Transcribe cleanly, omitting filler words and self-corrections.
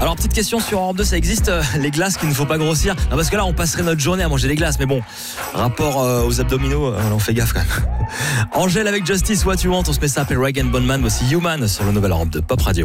Alors, petite question sur Europe 2, ça existe les glaces qu'il ne faut pas grossir? Non, parce que là, on passerait notre journée à manger des glaces, mais bon, rapport aux abdominaux, on fait gaffe quand même. Angèle avec Justice, What You Want, on se met ça, après Rag & Bone Man, voici Human sur le nouvel Europe 2 Pop Radio.